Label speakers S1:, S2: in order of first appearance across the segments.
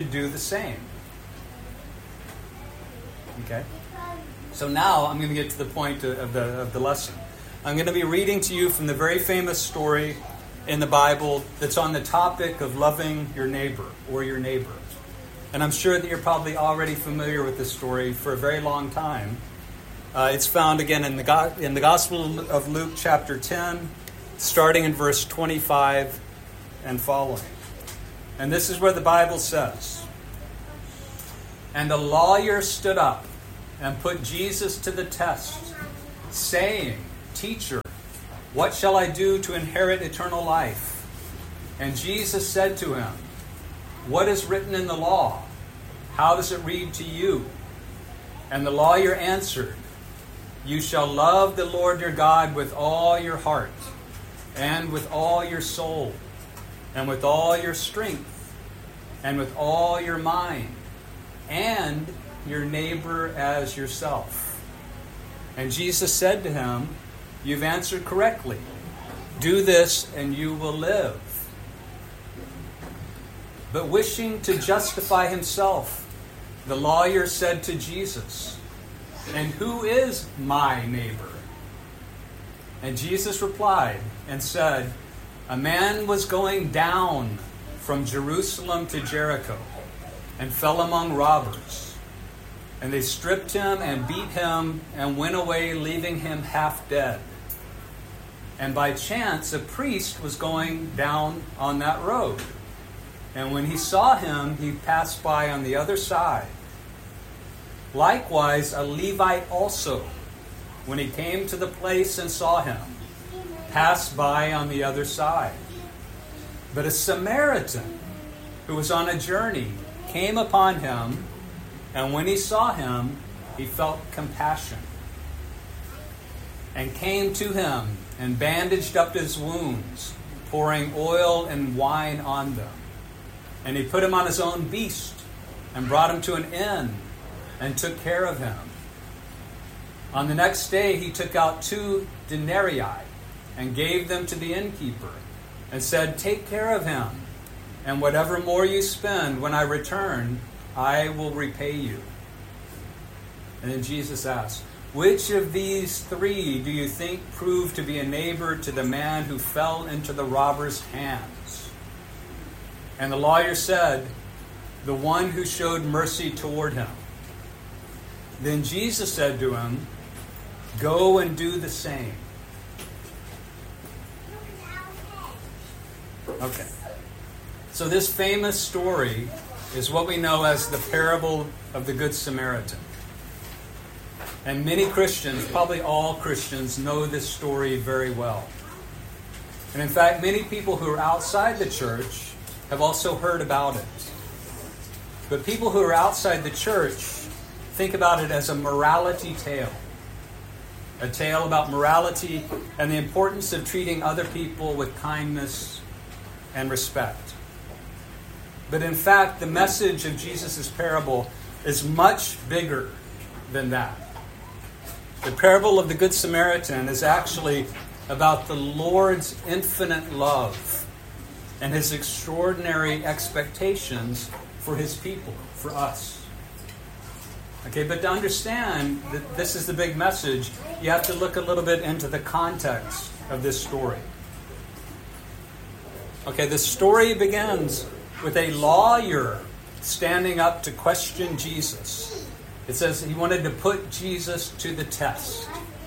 S1: do the same. Okay? So now I'm going to get to the point of the lesson. I'm going to be reading to you from the very famous story in the Bible that's on the topic of loving your neighbor or your neighbor. And I'm sure that you're probably already familiar with this story for a very long time. It's found again in the Gospel of Luke chapter 10, starting in verse 25 and following. And this is where the Bible says, "And a lawyer stood up and put Jesus to the test, saying, 'Teacher, what shall I do to inherit eternal life?' And Jesus said to him, 'What is written in the law? How does it read to you?' And the lawyer answered, 'You shall love the Lord your God with all your heart, and with all your soul, and with all your strength, and with all your mind, and your neighbor as yourself.' And Jesus said to him, 'You've answered correctly. Do this and you will live.' But wishing to justify himself, the lawyer said to Jesus, 'And who is my neighbor?' And Jesus replied and said, 'A man was going down from Jerusalem to Jericho and fell among robbers. And they stripped him and beat him and went away, leaving him half dead. And by chance a priest was going down on that road. And when he saw him, he passed by on the other side. Likewise, a Levite also, when he came to the place and saw him, passed by on the other side. But a Samaritan, who was on a journey, came upon him, and when he saw him, he felt compassion, and came to him and bandaged up his wounds, pouring oil and wine on them. And he put him on his own beast and brought him to an inn and took care of him. On the next day he took out 2 denarii and gave them to the innkeeper and said, 'Take care of him, and whatever more you spend when I return, I will repay you.' And then Jesus asked, 'Which of these 3 do you think proved to be a neighbor to the man who fell into the robber's hands?' And the lawyer said, 'The one who showed mercy toward him.' Then Jesus said to him, 'Go and do the same.'" Okay. So this famous story is what we know as the parable of the Good Samaritan. And many Christians, probably all Christians, know this story very well. And in fact, many people who are outside the church have also heard about it. But people who are outside the church think about it as a morality tale. A tale about morality and the importance of treating other people with kindness and respect. But in fact, the message of Jesus' parable is much bigger than that. The parable of the Good Samaritan is actually about the Lord's infinite love and his extraordinary expectations for his people, for us. Okay, but to understand that this is the big message, you have to look a little bit into the context of this story. Okay, the story begins with a lawyer standing up to question Jesus. It says he wanted to put Jesus to the test.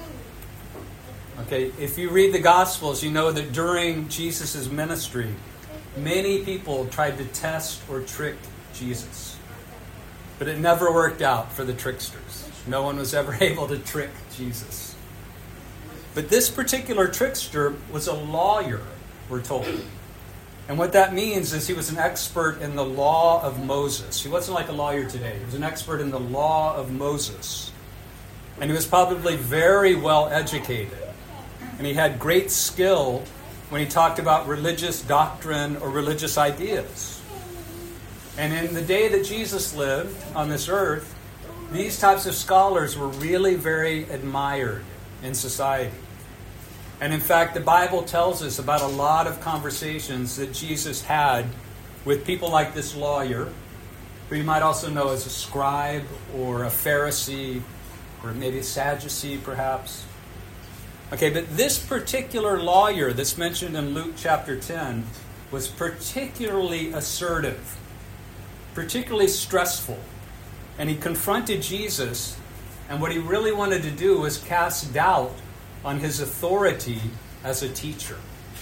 S1: Okay, if you read the Gospels, you know that during Jesus' ministry, many people tried to test or trick Jesus. But it never worked out for the tricksters. No one was ever able to trick Jesus. But this particular trickster was a lawyer, we're told. And what that means is he was an expert in the law of Moses. He wasn't like a lawyer today. He was an expert in the law of Moses. And he was probably very well educated. And he had great skill when he talked about religious doctrine or religious ideas. And in the day that Jesus lived on this earth, these types of scholars were really very admired in society. And in fact, the Bible tells us about a lot of conversations that Jesus had with people like this lawyer who you might also know as a scribe or a Pharisee or maybe a Sadducee perhaps. Okay, but this particular lawyer that's mentioned in Luke chapter 10 was particularly assertive, particularly stressful. And he confronted Jesus, and what he really wanted to do was cast doubt on his authority as a teacher.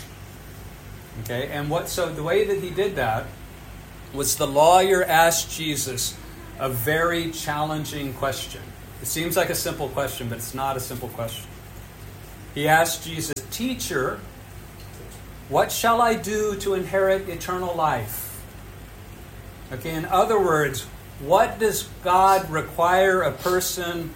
S1: Okay, and so the way that he did that was the lawyer asked Jesus a very challenging question. It seems like a simple question, but it's not a simple question. He asked Jesus, "Teacher, what shall I do to inherit eternal life?" Okay, in other words, what does God require a person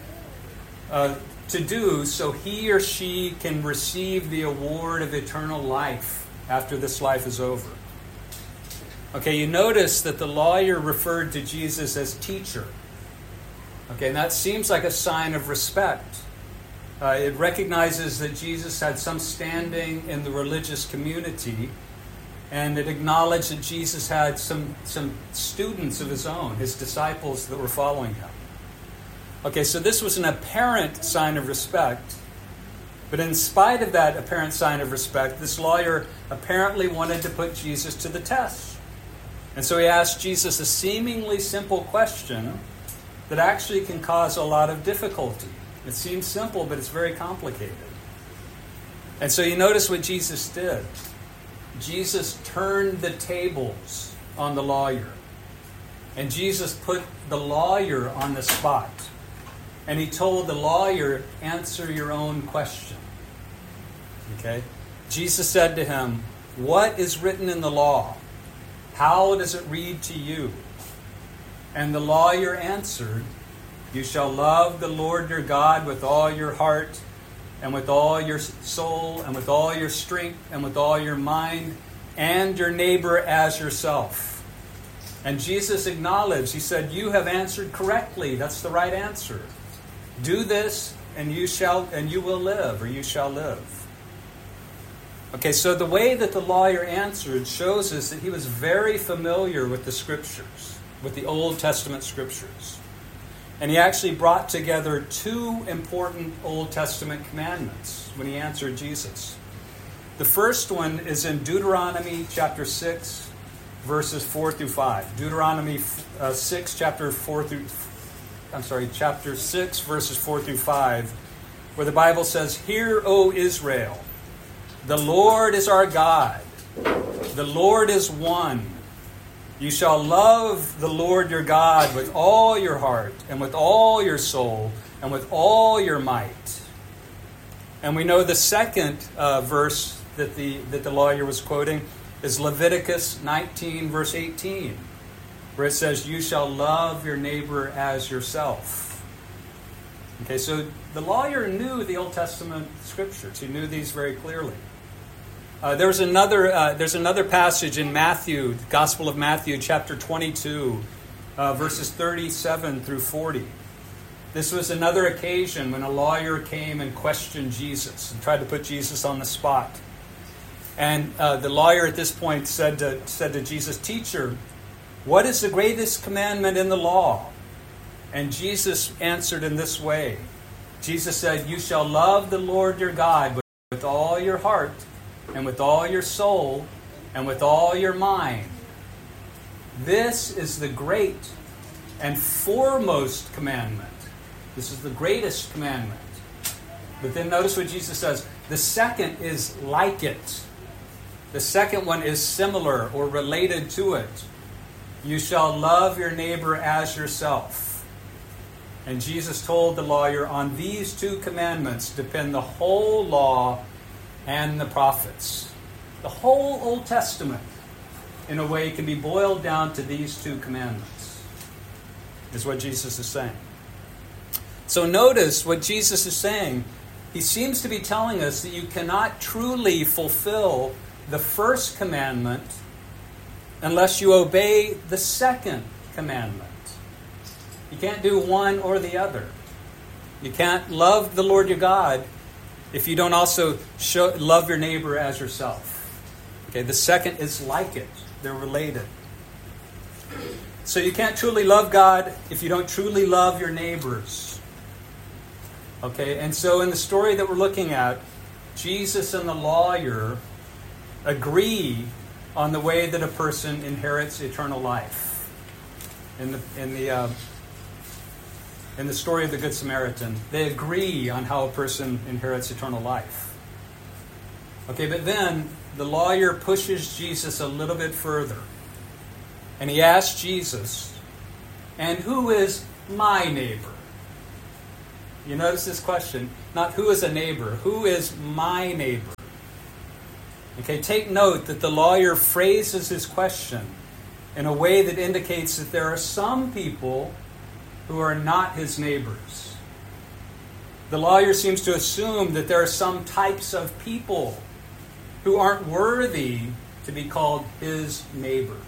S1: to do so he or she can receive the award of eternal life after this life is over? Okay, you notice that the lawyer referred to Jesus as teacher. Okay, and that seems like a sign of respect. It recognizes that Jesus had some standing in the religious community, and it acknowledged that Jesus had some students of his own, his disciples that were following him. Okay, so this was an apparent sign of respect, but in spite of that apparent sign of respect, this lawyer apparently wanted to put Jesus to the test. And so he asked Jesus a seemingly simple question that actually can cause a lot of difficulty. It seems simple, but it's very complicated. And so you notice what Jesus did. Jesus turned the tables on the lawyer. And Jesus put the lawyer on the spot. And he told the lawyer, "Answer your own question." Okay? Jesus said to him, "What is written in the law? How does it read to you?" And the lawyer answered, "You shall love the Lord your God with all your heart, and with all your soul, and with all your strength, and with all your mind, and your neighbor as yourself." And Jesus acknowledged, he said, "You have answered correctly. That's the right answer. Do this, and you will live, or you shall live." Okay, so the way that the lawyer answered shows us that he was very familiar with the Scriptures, with the Old Testament Scriptures. And he actually brought together two important Old Testament commandments when he answered Jesus. The first one is in Deuteronomy chapter 6, verses 4 through 5. Deuteronomy 6, chapter 6, verses 4 through 5, where the Bible says, "Hear, O Israel, the Lord is our God. The Lord is one. You shall love the Lord your God with all your heart, and with all your soul, and with all your might." And we know the second verse that the lawyer was quoting is Leviticus 19, verse 18, where it says, "You shall love your neighbor as yourself." Okay, so the lawyer knew the Old Testament Scriptures. He knew these very clearly. There's another passage in Matthew, the Gospel of Matthew, chapter 22, verses 37 through 40. This was another occasion when a lawyer came and questioned Jesus and tried to put Jesus on the spot. And the lawyer at this point said to Jesus, "Teacher, what is the greatest commandment in the law?" And Jesus answered in this way. Jesus said, "You shall love the Lord your God with all your heart, and with all your soul, and with all your mind. This is the great and foremost commandment." This is the greatest commandment. But then notice what Jesus says. The second is like it. The second one is similar or related to it. "You shall love your neighbor as yourself." And Jesus told the lawyer, on these two commandments depend the whole law and the prophets. The whole Old Testament, in a way, can be boiled down to these two commandments, is what Jesus is saying. So notice what Jesus is saying. He seems to be telling us that you cannot truly fulfill the first commandment unless you obey the second commandment. You can't do one or the other. You can't love the Lord your God if you don't also love your neighbor as yourself. Okay, the second is like it. They're related. So you can't truly love God if you don't truly love your neighbors. Okay, and so in the story that we're looking at, Jesus and the lawyer agree on the way that a person inherits eternal life. In the story of the Good Samaritan, they agree on how a person inherits eternal life. Okay, but then the lawyer pushes Jesus a little bit further. And he asks Jesus, and who is my neighbor? You notice this question, not who is a neighbor, who is my neighbor? Okay, take note that the lawyer phrases his question in a way that indicates that there are some people who are not his neighbors. The lawyer seems to assume that there are some types of people who aren't worthy to be called his neighbors.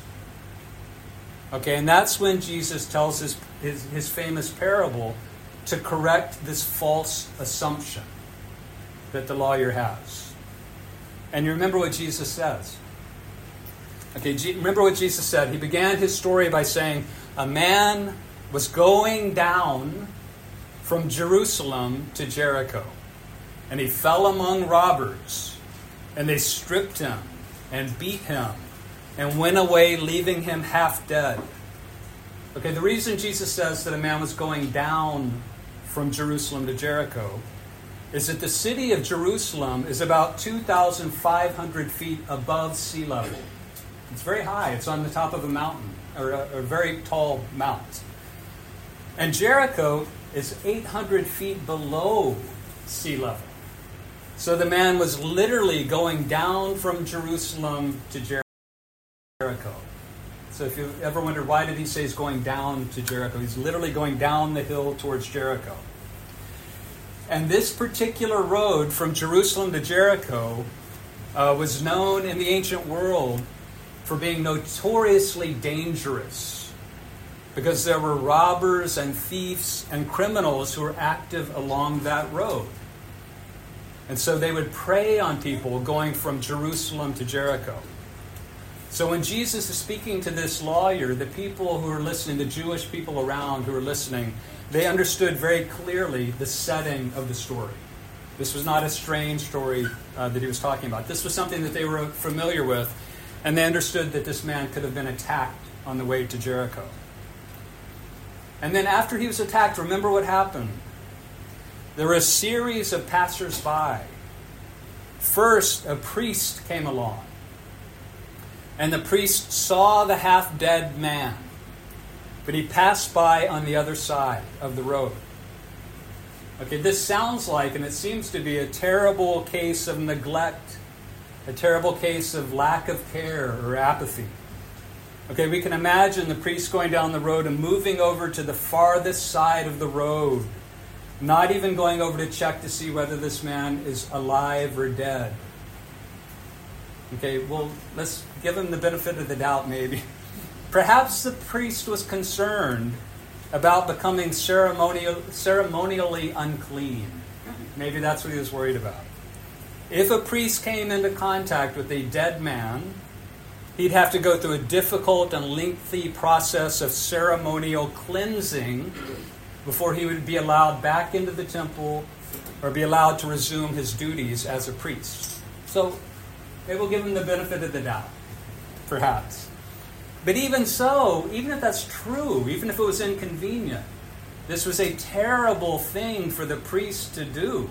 S1: Okay, and that's when Jesus tells his famous parable to correct this false assumption that the lawyer has. And you remember what Jesus says. Okay, remember what Jesus said. He began his story by saying, a man was going down from Jerusalem to Jericho, and he fell among robbers, and they stripped him and beat him and went away, leaving him half dead. Okay, the reason Jesus says that a man was going down from Jerusalem to Jericho is that the city of Jerusalem is about 2,500 feet above sea level. It's very high. It's on the top of a mountain, or a very tall mount. And Jericho is 800 feet below sea level. So the man was literally going down from Jerusalem to Jericho. So if you ever wondered why did he say he's going down to Jericho, he's literally going down the hill towards Jericho. And this particular road from Jerusalem to Jericho was known in the ancient world for being notoriously dangerous, because there were robbers and thieves and criminals who were active along that road. And so they would prey on people going from Jerusalem to Jericho. So when Jesus is speaking to this lawyer, the people who are listening, the Jewish people around who are listening, they understood very clearly the setting of the story. This was not a strange story that he was talking about. This was something that they were familiar with, and they understood that this man could have been attacked on the way to Jericho. And then after he was attacked, remember what happened. There were a series of passers-by. First, a priest came along. And the priest saw the half-dead man. But he passed by on the other side of the road. Okay, this sounds like, and it seems to be, a terrible case of neglect. A terrible case of lack of care or apathy. Okay, we can imagine the priest going down the road and moving over to the farthest side of the road. Not even going over to check to see whether this man is alive or dead. Okay, well, let's give him the benefit of the doubt, maybe. Perhaps the priest was concerned about becoming ceremonially unclean. Maybe that's what he was worried about. If a priest came into contact with a dead man, he'd have to go through a difficult and lengthy process of ceremonial cleansing before he would be allowed back into the temple or be allowed to resume his duties as a priest. So, maybe we'll give him the benefit of the doubt, perhaps. But even so, even if that's true, even if it was inconvenient, this was a terrible thing for the priest to do.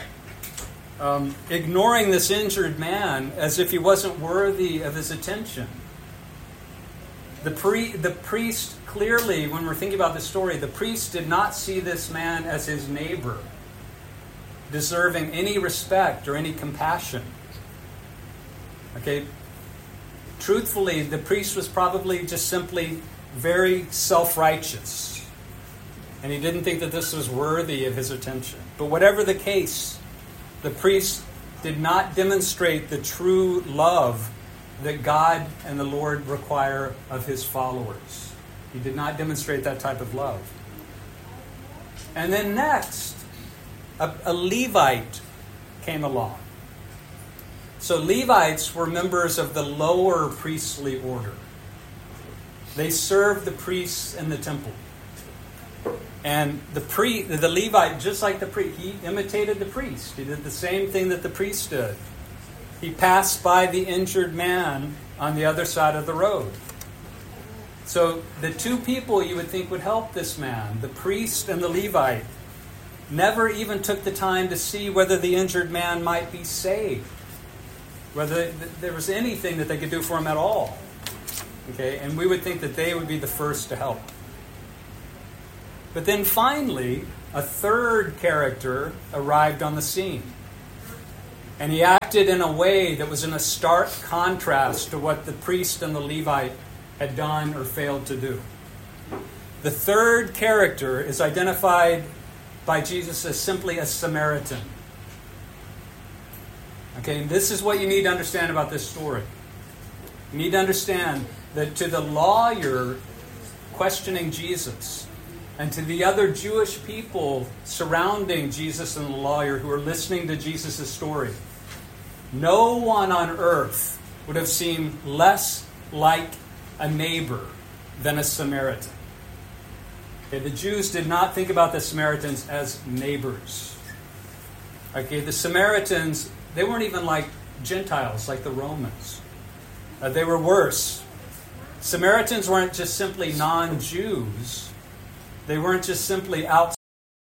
S1: Ignoring this injured man as if he wasn't worthy of his attention. The priest, clearly, when we're thinking about this story, the priest did not see this man as his neighbor, deserving any respect or any compassion. Okay, truthfully, the priest was probably just simply very self-righteous. And he didn't think that this was worthy of his attention. But whatever the case, the priest did not demonstrate the true love that God and the Lord require of his followers. He did not demonstrate that type of love. And then next, a Levite came along. So Levites were members of the lower priestly order. They served the priests in the temple. And the Levite, just like the priest, he imitated the priest. He did the same thing that the priest did. He passed by the injured man on the other side of the road. So the two people you would think would help this man, the priest and the Levite, never even took the time to see whether the injured man might be saved, whether there was anything that they could do for him at all. Okay, and we would think that they would be the first to help. But then finally, a third character arrived on the scene. And he acted in a way that was in a stark contrast to what the priest and the Levite had done or failed to do. The third character is identified by Jesus as simply a Samaritan. Okay, and this is what you need to understand about this story. You need to understand that to the lawyer questioning Jesus, and to the other Jewish people surrounding Jesus and the lawyer who are listening to Jesus' story, no one on earth would have seemed less like a neighbor than a Samaritan. Okay, the Jews did not think about the Samaritans as neighbors. Okay, the Samaritans, they weren't even like Gentiles, like the Romans. They were worse. Samaritans weren't just simply non-Jews. They weren't just simply outside